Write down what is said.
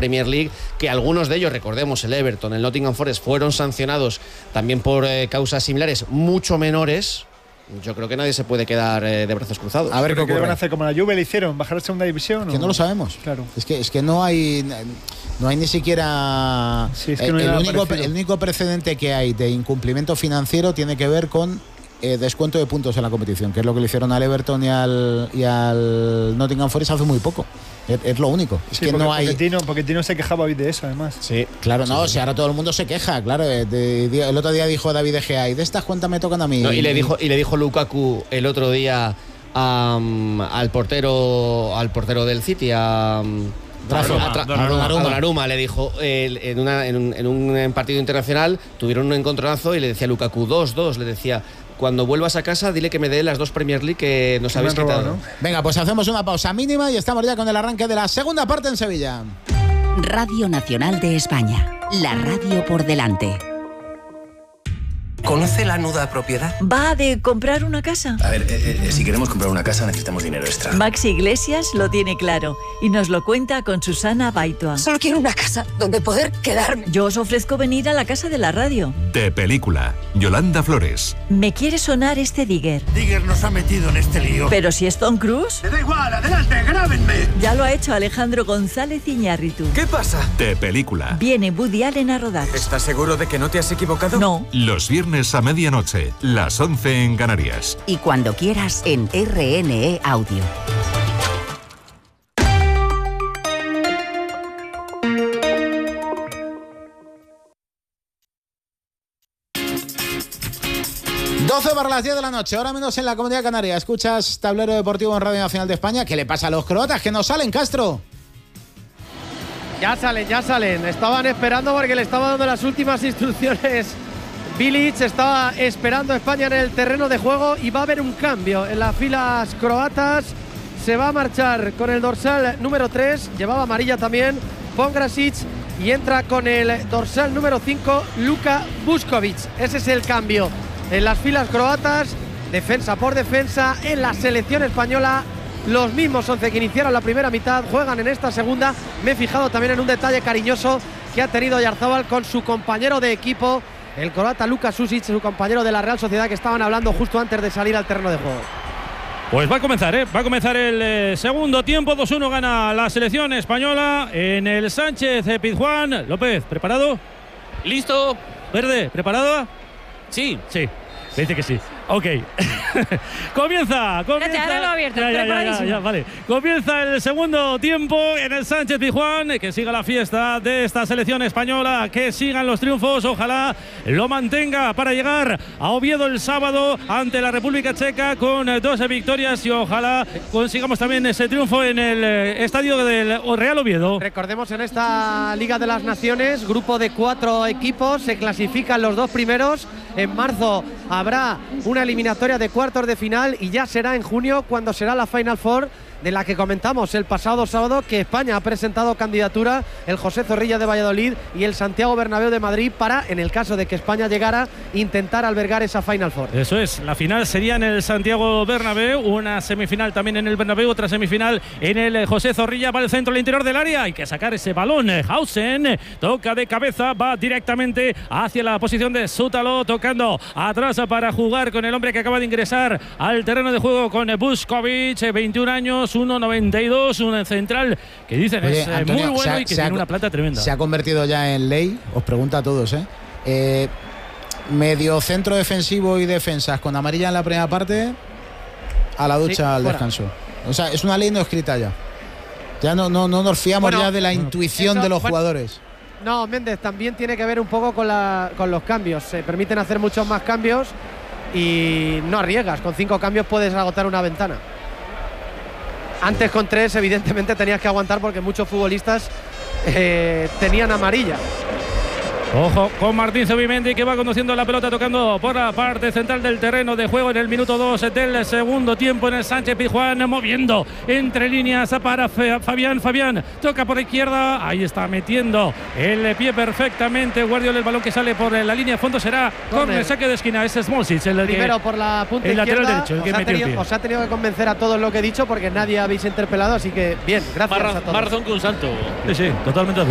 Premier League, que algunos de ellos, recordemos, el Everton, el Nottingham Forest, fueron sancionados también por causas similares, mucho menores. Yo creo que nadie se puede quedar de brazos cruzados. A ver qué ocurre. van a hacer como la Juve le hicieron, bajar a segunda división. Que no lo sabemos. Claro. Es que no hay ni siquiera. Sí, es que no hay el único precedente que hay de incumplimiento financiero tiene que ver con descuento de puntos en la competición, que es lo que le hicieron al Everton y al Nottingham Forest hace muy poco. Es lo único. Es que no hay. Pochettino se quejaba hoy de eso, además. Sí, claro, no, si ahora todo el mundo se queja, claro. El otro día dijo David De Gea, y de estas cuentas me tocan a mí. No, y le dijo Lukaku el otro día al portero del City, a Donnarumma, le dijo en un partido internacional, tuvieron un encontronazo y le decía a Lukaku 2-2, le decía: cuando vuelvas a casa, dile que me dé las 2 Premier League que nos habéis quitado. ¿No? Venga, pues hacemos una pausa mínima y estamos ya con el arranque de la segunda parte en Sevilla. Radio Nacional de España, la radio por delante. ¿Conoce la nuda propiedad? ¿Va de comprar una casa? A ver, si queremos comprar una casa necesitamos dinero extra. Maxi Iglesias lo tiene claro y nos lo cuenta con Susana Baitua. Solo quiero una casa donde poder quedarme. Yo os ofrezco venir a la casa de la radio. De película, Yolanda Flores. Me quiere sonar este Digger. Digger nos ha metido en este lío. Pero si es Tom Cruise. Me da igual, adelante, grábenme. Ya lo ha hecho Alejandro González Iñárritu. ¿Qué pasa? De película. Viene Woody Allen a rodar. ¿Estás seguro de que no te has equivocado? No. Los viernes a medianoche, las 11 en Canarias. Y cuando quieras en RNE Audio. Para las 10 de la noche, ahora menos en la Comunidad Canaria. Escuchas Tablero Deportivo en Radio Nacional de España. ¿Qué le pasa a los croatas? Que no salen, Castro. Ya salen. Estaban esperando porque le estaba dando las últimas instrucciones. Bilic estaba esperando a España en el terreno de juego y va a haber un cambio en las filas croatas. Se va a marchar con el dorsal número 3, llevaba amarilla también, Pongrasic, y entra con el dorsal número 5, Luka Vuskovic. Ese es el cambio en las filas croatas, defensa por defensa. En la selección española, los mismos 11 que iniciaron la primera mitad juegan en esta segunda. Me he fijado también en un detalle cariñoso que ha tenido Oyarzabal con su compañero de equipo, el croata Luka Susic, su compañero de la Real Sociedad, que estaban hablando justo antes de salir al terreno de juego. Pues va a comenzar el segundo tiempo. 2-1 gana la selección española en el Sánchez Pizjuán. López, ¿preparado? Listo. Verde, ¿preparado? Sí. Me dice que sí. Ok. Comienza. Ahora lo abierto, ya, vale. Comienza el segundo tiempo en el Sánchez Pizjuán. Que siga la fiesta de esta selección española, que sigan los triunfos. Ojalá lo mantenga para llegar a Oviedo el sábado ante la República Checa con 2 victorias, y ojalá consigamos también ese triunfo en el estadio del Real Oviedo. Recordemos, en esta Liga de las Naciones, grupo de 4 equipos, se clasifican los 2 primeros. En marzo habrá una eliminatoria de cuartos de final y ya será en junio cuando será la Final Four, de la que comentamos el pasado sábado que España ha presentado candidatura, el José Zorrilla de Valladolid y el Santiago Bernabéu de Madrid, para, en el caso de que España llegara, intentar albergar esa Final Four. Eso es, la final sería en el Santiago Bernabéu, una semifinal también en el Bernabéu, otra semifinal en el José Zorrilla. Para el centro, al interior del área, hay que sacar ese balón. Hausen toca de cabeza, va directamente hacia la posición de Sútalo, tocando atrás para jugar con el hombre que acaba de ingresar al terreno de juego, con Vuskovic, 21 años, 1,92, un central que dicen es Antonio, muy bueno y que tiene una planta tremenda. Se ha convertido ya en ley, os pregunto a todos, medio centro defensivo y defensas con amarilla en la primera parte, a la ducha, al descanso. O sea, es una ley no escrita ya. Ya no nos fiamos ya de la intuición de los jugadores. No, Méndez, también tiene que ver un poco con los cambios. Se permiten hacer muchos más cambios y no arriesgas. Con 5 cambios puedes agotar una ventana. Antes con 3 evidentemente tenías que aguantar porque muchos futbolistas tenían amarilla. Ojo con Martín Zubimendi, que va conduciendo la pelota, tocando por la parte central del terreno de juego en el minuto 2 del segundo tiempo en el Sánchez Pizjuán, moviendo entre líneas para Fabián toca por la izquierda, ahí está metiendo el pie perfectamente Guardiola. El balón que sale por la línea de fondo será con el saque de esquina. Es Smolcic el primero por la punta el izquierda. Lateral derecho, el que metió el pie. Os ha tenido que convencer a todos lo que he dicho porque nadie habéis interpelado, así que bien, gracias a todos. Más razón que un santo. Sí, totalmente.